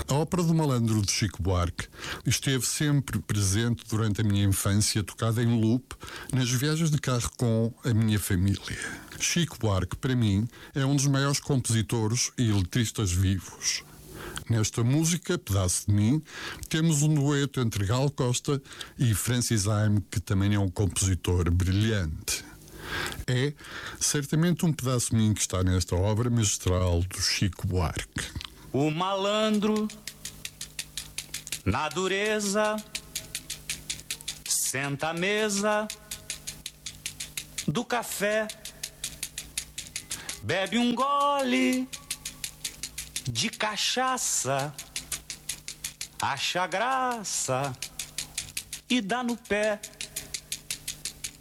A ópera do Malandro de Chico Buarque esteve sempre presente durante a minha infância, tocada em loop nas viagens de carro com a minha família. Chico Buarque, para mim, é um dos maiores compositores e letristas vivos. Nesta música, Pedaço de Mim, temos um dueto entre Gal Costa e Francis Haim, que também é um compositor brilhante. É certamente um pedaço de mim que está nesta obra magistral do Chico Buarque. O malandro, na dureza, senta à mesa do café, bebe um gole de cachaça, acha graça e dá no pé.